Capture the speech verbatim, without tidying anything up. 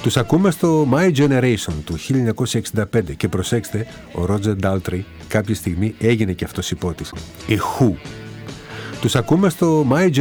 Τους ακούμε στο My Generation του χίλια εννιακόσια εξήντα πέντε και προσέξτε, ο Roger Daltrey κάποια στιγμή έγινε και αυτός υπότης. Η Who. Τους ακούμε στο My